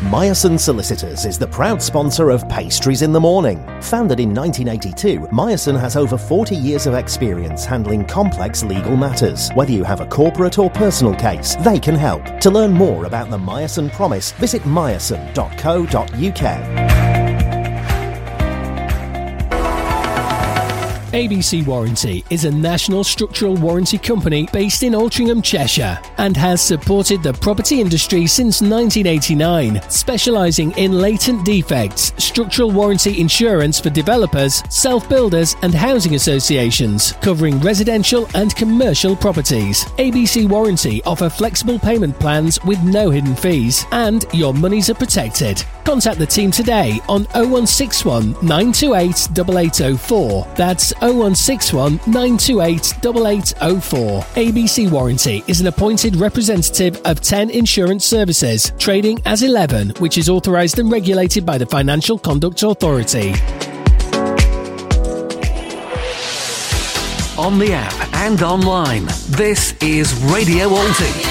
Meyerson Solicitors is the proud sponsor of Pastries in the Morning. Founded in 1982, Meyerson has over 40 years of experience handling complex legal matters. Whether you have a corporate or personal case, they can help. To learn more about the Meyerson Promise, visit meyerson.co.uk. ABC Warranty is a national structural warranty company based in Altrincham, Cheshire, and has supported the property industry since 1989, specialising in latent defects, structural warranty insurance for developers, self-builders and housing associations, covering residential and commercial properties. ABC Warranty offer flexible payment plans with no hidden fees, and your monies are protected. Contact the team today on 0161 928 8804. That's 0161 928 8804. ABC Warranty is an appointed representative of 10 Insurance Services, trading as 11, which is authorised and regulated by the Financial Conduct Authority. On the app and online, this is Radio Alti.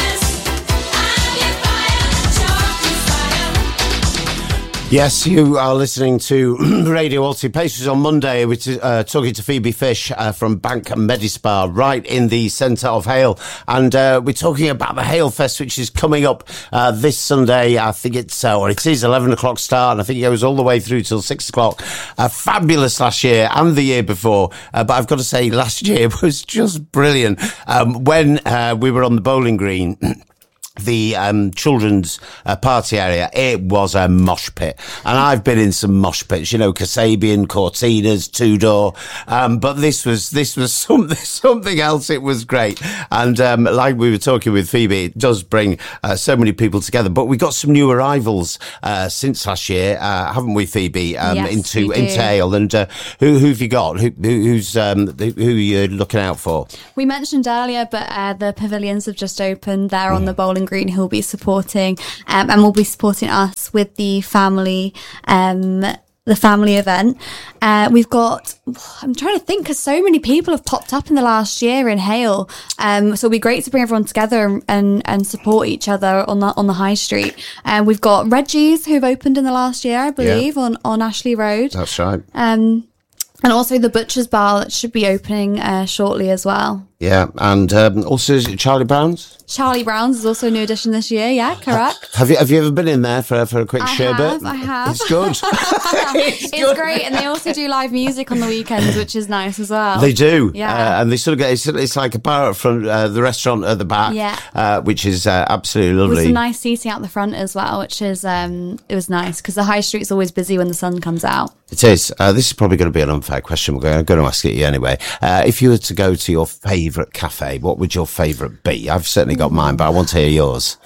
Yes, you are listening to Radio Alti. Pastries on Monday, which is talking to Phoebe Fish from Bank Medispa, right in the centre of Hale. And we're talking about the Hale Fest, which is coming up this Sunday. I think it is 11 o'clock start, and I think it goes all the way through till 6 o'clock. Fabulous last year and the year before. But I've got to say, last year was just brilliant. When we were on the bowling green, the children's party area, it was a mosh pit. And I've been in some mosh pits, you know, Kasabian, Cortinas, Tudor. But this was something else. It was great. And like we were talking with Phoebe, it does bring so many people together. But we got some new arrivals since last year, haven't we, Phoebe? Yes, into Hale. And who have you got? Who are you looking out for? We mentioned earlier, but the pavilions have just opened. They're on the bowling green. He'll be supporting and will be supporting us with the family event. We've got, I'm trying to think, because so many people have popped up in the last year in Hale, so it'll be great to bring everyone together and support each other on the high street. We've got Reggie's, who've opened in the last year, I believe, on Ashley Road. That's right. And also the Butcher's Bar that should be opening shortly as well. Yeah, and also is it Charlie Brown's? Charlie Brown's is also a new addition this year. Yeah, correct. Have you ever been in there for a quick sherbet? I have. It's good. It's great, and they also do live music on the weekends, which is nice as well. They do, yeah. And they sort of get it's like a bar up front, the restaurant at the back, yeah, which is absolutely lovely. With some nice seating out the front as well, which is it was nice because the high street's always busy when the sun comes out. It is. This is probably going to be an unfair question. I'm going to ask it you anyway. If you were to go to your favourite cafe, what would your favourite be? I've certainly got mine, but I want to hear yours.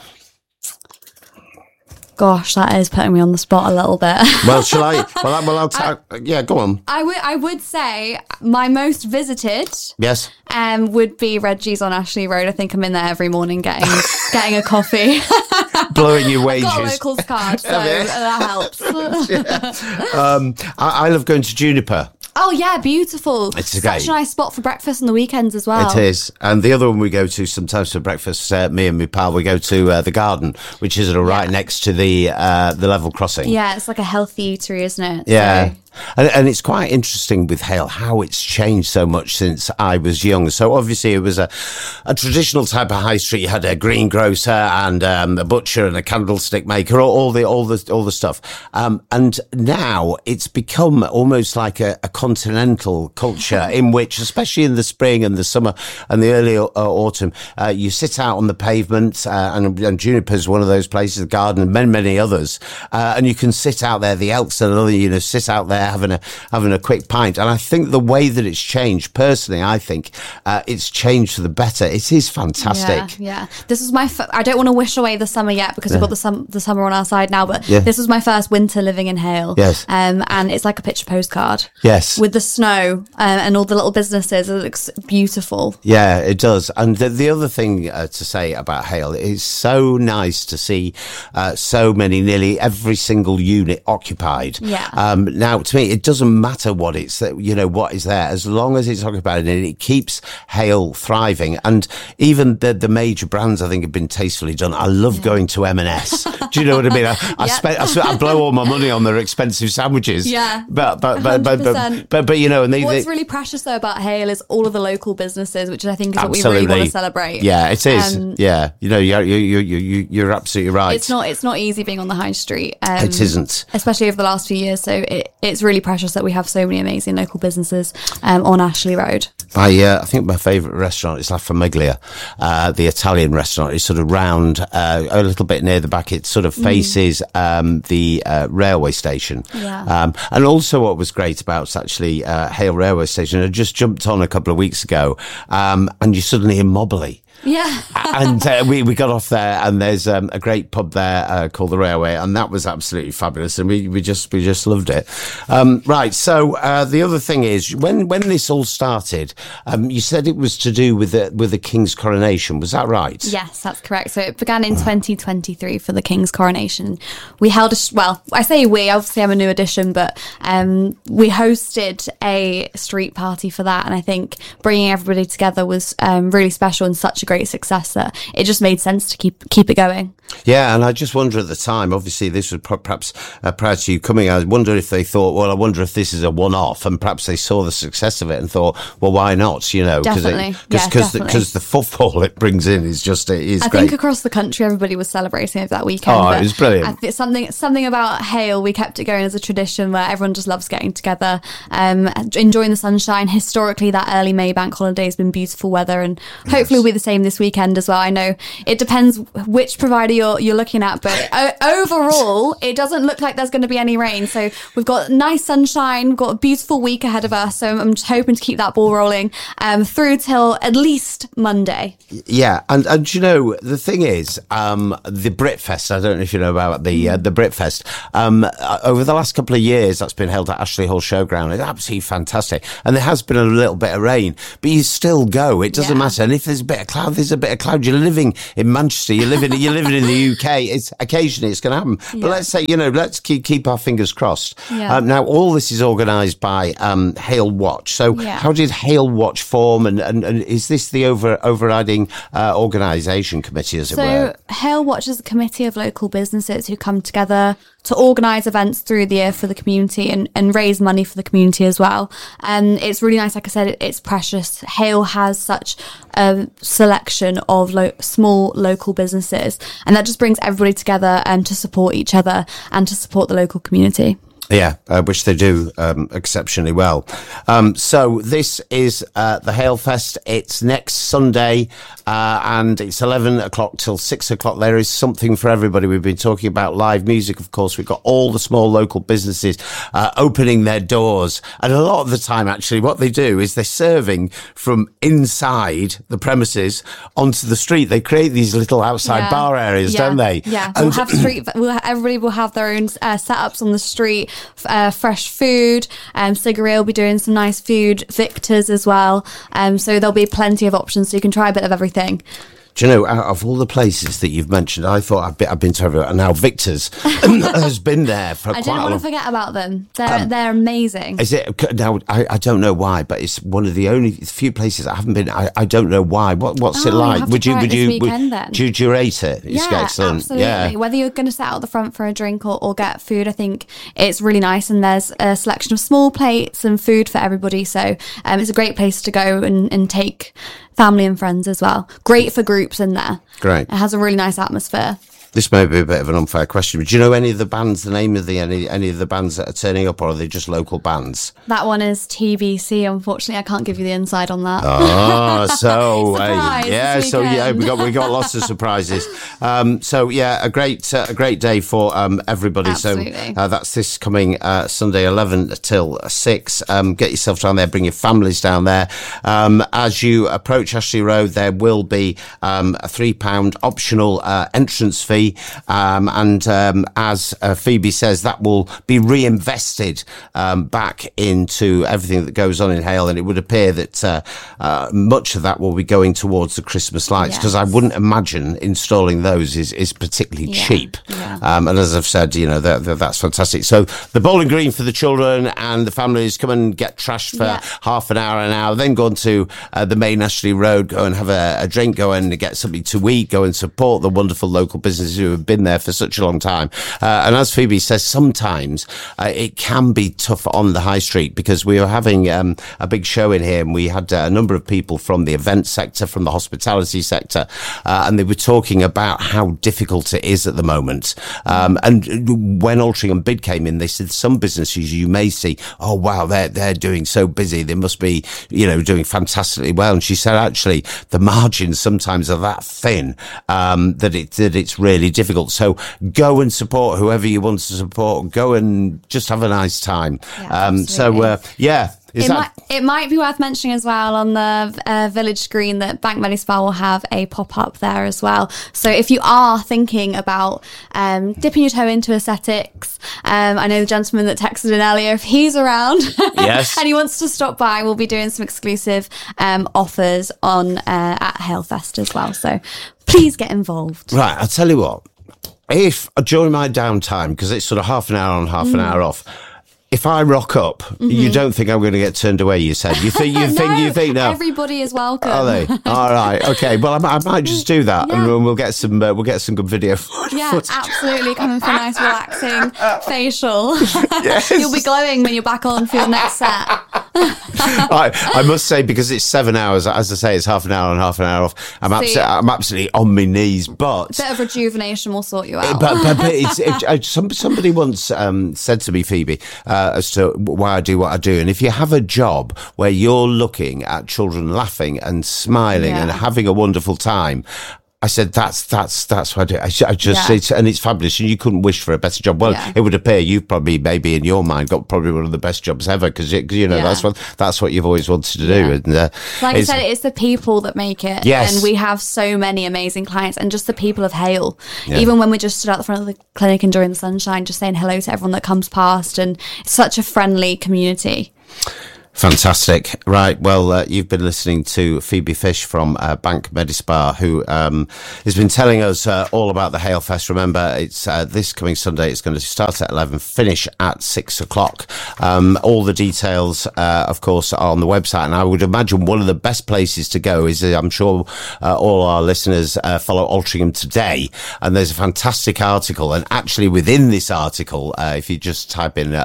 Gosh, that is putting me on the spot a little bit. Well, shall I? Yeah, go on. I would say my most visited. Yes. Would be Reggie's on Ashley Road. I think I'm in there every morning getting a coffee. Blowing your wages. I've got a locals card, so that helps. Yeah. I love going to Juniper. Oh yeah, beautiful. It's such a nice spot for breakfast on the weekends as well. It is. And the other one we go to sometimes for breakfast, me and my pal, we go to the Garden, which is right next to the level crossing. Yeah, it's like a healthy eatery, isn't it? Yeah. So. And it's quite interesting with Hale how it's changed so much since I was young. So obviously it was a traditional type of high street. You had a greengrocer and a butcher and a candlestick maker, all the stuff. And now it's become almost like a continental culture in which, especially in the spring and the summer and the early autumn, you sit out on the pavement, and Juniper's one of those places, the Garden and many others, and you can sit out there, the Elks and other, sit out there having a quick pint. And I think the way that it's changed, personally, I think it's changed for the better. It is fantastic. Yeah. This was my I don't want to wish away the summer yet because we've got the summer on our side now, but this was my first winter living in Hale. Yes. And it's like a picture postcard. Yes. With the snow and all the little businesses. It looks beautiful. Yeah, it does. And the other thing to say about Hale, it's so nice to see so many, nearly every single unit occupied. Yeah. Now, to me, it doesn't matter what what is there, as long as it's occupied, and it keeps Hale thriving. And even the major brands, I think, have been tastefully done. I love going to M&S. Do Do you know what I mean? I blow all my money on their expensive sandwiches. Yeah. But 100%. you know, and what's really precious though about Hale is all of the local businesses, which I think is what we absolutely really want to celebrate. Yeah, it is. Yeah, you know, you're absolutely right. It's not easy being on the high street. It isn't, especially over the last few years. So it's really precious that we have so many amazing local businesses on Ashley Road. I think my favourite restaurant is La Famiglia, the Italian restaurant. It's sort of round, a little bit near the back. It sort of faces the railway station. Yeah. And also what was great about actually Hale Railway Station, I just jumped on a couple of weeks ago, and you're suddenly in Mobley. Yeah. And we got off there, and there's a great pub there called the Railway, and that was absolutely fabulous, and we just loved it. Right, so the other thing is, when this all started, you said it was to do with the King's coronation. Was that right? Yes, that's correct. So it began in 2023 for the King's coronation. We held I say we, obviously I'm a new addition, but we hosted a street party for that, and I think bringing everybody together was really special and such a great success that it just made sense to keep it going. Yeah, and I just wonder at the time, obviously this was perhaps prior to you coming, I wonder if they thought, well, I wonder if this is a one-off, and perhaps they saw the success of it and thought, well, why not, you know? Definitely. Because the footfall it brings in is just, it is I great. think across the country everybody was celebrating over that weekend. Oh, it was brilliant. I think something about Hale, we kept it going as a tradition where everyone just loves getting together, enjoying the sunshine. Historically, that early May bank holiday has been beautiful weather, and hopefully will be the same this weekend as well. I know it depends which provider you're looking at, but overall it doesn't look like there's going to be any rain, so we've got nice sunshine, we've got a beautiful week ahead of us, so I'm just hoping to keep that ball rolling through till at least Monday. Yeah, and you know, the thing is, the Britfest, I don't know if you know about the Britfest, over the last couple of years that's been held at Ashley Hall Showground. It's absolutely fantastic, and there has been a little bit of rain, but you still go, it doesn't matter. And if there's a bit of cloud, there's a bit of cloud. You're living in Manchester, you're living in the UK, it's occasionally it's going to happen, but let's say, you know, let's keep our fingers crossed. Now all this is organised by Hale Watch, so how did Hale Watch form, and is this the overriding organisation committee, as it were? So Hale Watch is a committee of local businesses who come together to organise events through the year for the community and raise money for the community as well. It's really nice, like I said, it's precious. Hale has such a selection of small local businesses, and that just brings everybody together to support each other and to support the local community. Yeah, which they do exceptionally well. So this is the Hale Fest. It's next Sunday, and it's 11 o'clock till 6 o'clock. There is something for everybody. We've been talking about live music, of course. We've got all the small local businesses opening their doors. And a lot of the time, actually, what they do is they're serving from inside the premises onto the street. They create these little outside bar areas, don't they? Yeah, everybody will have their own setups on the street. Fresh food, Cigarette will be doing some nice food, Victor's as well, so there'll be plenty of options, so you can try a bit of everything. Do you know, out of all the places that you've mentioned, I thought I've been to everywhere, and now Victor's has been there for quite a long time. I don't want to forget about them. They're amazing. Is it? Now, I don't know why, but it's one of the only few places I haven't been. I don't know why. What's it like? Would you rate it? It's excellent. Absolutely. Yeah. Whether you're going to sit out the front for a drink or get food, I think it's really nice, and there's a selection of small plates and food for everybody, so it's a great place to go and take family and friends as well. Great for groups in there. Great. It has a really nice atmosphere. This may be a bit of an unfair question, but do you know any of the bands, the name of any of the bands that are turning up, or are they just local bands? That one is TBC. Unfortunately, I can't give you the inside on that. Oh, so we got lots of surprises. So yeah, a great day for everybody. Absolutely. So that's this coming Sunday, 11 till 6. Get yourself down there, bring your families down there. As you approach Ashley Road, there will be a £3 optional entrance fee. As Phoebe says, that will be reinvested back into everything that goes on in Hale, and it would appear that much of that will be going towards the Christmas lights, because I wouldn't imagine installing those is particularly cheap. And as I've said, that's fantastic. So the bowling green for the children and the families, come and get trashed for half an hour, then go on to the main Ashley Road, go and have a drink, go and get something to eat, go and support the wonderful local businesses who have been there for such a long time. And as Phoebe says, sometimes it can be tough on the high street, because we were having a big show in here, and we had a number of people from the event sector, from the hospitality sector, and they were talking about how difficult it is at the moment. And when Altrincham Bid came in, they said some businesses you may see, oh wow, they're doing so busy, they must be doing fantastically well. And she said actually the margins sometimes are that thin that it's really difficult. So go and support whoever you want to support. Go and just have a nice time. It might be worth mentioning as well on the village screen that Bank Medispa will have a pop-up there as well. So if you are thinking about dipping your toe into aesthetics, I know the gentleman that texted in earlier, if he's around yes. and he wants to stop by, we'll be doing some exclusive offers on at Hailfest as well. So please get involved. Right, I'll tell you what. If during my downtime, because it's sort of half an hour on, half an hour off, if I rock up, you don't think I'm going to get turned away, you said. You think no. Everybody is welcome. Are they? All right. Okay. Well, I might just do that, and we'll get some good video footage. Yeah, absolutely. Coming for a nice relaxing facial. Yes. You'll be glowing when you're back on for your next set. I must say, because it's 7 hours, as I say, it's half an hour on, half an hour off. I'm absolutely on my knees, but a bit of rejuvenation will sort you out. But somebody once said to me, Phoebe, as to why I do what I do, and if you have a job where you're looking at children laughing and smiling and having a wonderful time, I said, that's what I do. It's fabulous, and you couldn't wish for a better job. Well, it would appear you've probably, maybe in your mind, got probably one of the best jobs ever, because that's what you've always wanted to do. And like I said, it's the people that make it. Yes. And we have so many amazing clients, and just the people of Hale. Yeah. Even when we just stood out the front of the clinic enjoying the sunshine, just saying hello to everyone that comes past, and it's such a friendly community. Fantastic. Right. Well, you've been listening to Phoebe Fish from Bank Medispa, who has been telling us all about the Hailfest. Remember, it's this coming Sunday. It's going to start at 11, finish at 6 o'clock. All the details, of course, are on the website. And I would imagine one of the best places to go is, I'm sure all our listeners follow Altrincham Today. And there's a fantastic article. And actually within this article, if you just type in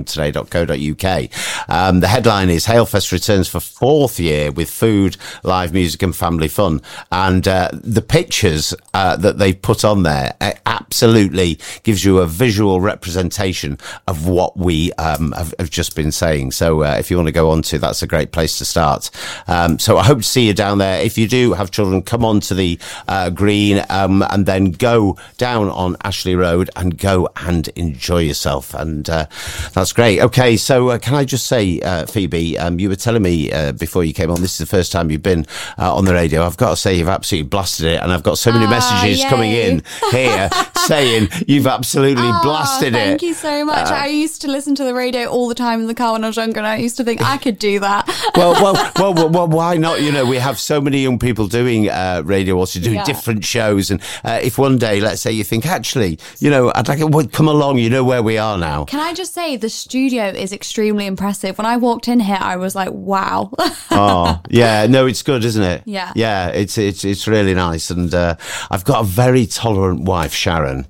altringhamtoday.co.uk, the headline is Hailfest returns for 4th year with food, live music and family fun. And the pictures that they've put on there absolutely gives you a visual representation of what we have just been saying. So if you want to go on to, that's a great place to start. So I hope to see you down there. If you do have children, come on to the green and then go down on Ashley Road and go and enjoy yourself. And that's great. Okay, so can I just say, Phoebe, you were telling me before you came on, this is the first time you've been on the radio. I've got to say, you've absolutely blasted it, and I've got so many messages coming in here saying you've absolutely blasted it. Thank you so much. I used to listen to the radio all the time in the car when I was younger, and I used to think I could do that. well, why not? We have so many young people doing radio, also doing different shows, and if one day, let's say, you think, actually, I'd like it, come along, where we are now. Can I just say, the studio is extremely impressive. When I walked in here, I was like, wow. Oh, yeah. No, it's good, isn't it? Yeah. Yeah, it's really nice. And I've got a very tolerant wife, Sharon.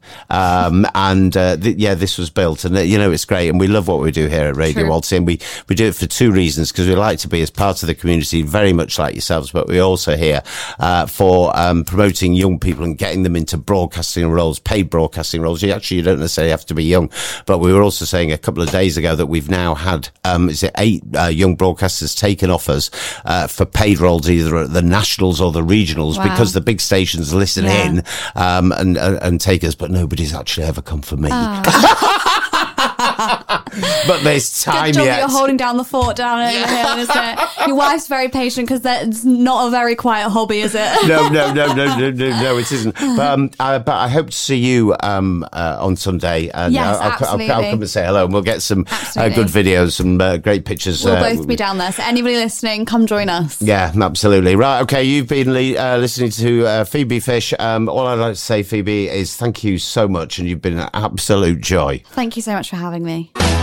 This was built. And, it's great. And we love what we do here at Radio Walty. And we do it for two reasons, because we like to be as part of the community, very much like yourselves, but we're also here for promoting young people and getting them into broadcasting roles, paid broadcasting roles. You don't necessarily have to be young. But we were also saying a couple of days ago that we've now had, 8 young broadcasters taken offers for paid roles, either at the nationals or the regionals, because the big stations listen in and take us, but nobody's actually ever come for me. But there's time Good job yet. you're holding down the fort down over here, isn't it? Your wife's very patient because that's not a very quiet hobby, is it? No, it isn't. But I hope to see you on Sunday. And Yes, I'll absolutely. come and say hello, and we'll get some Absolutely. good videos, some great pictures. We'll both be down there, so anybody listening, come join us. Yeah, absolutely. Right, okay, you've been listening to Phoebe Fish. All I'd like to say, Phoebe, is thank you so much, and you've been an absolute joy. Thank you so much for having me.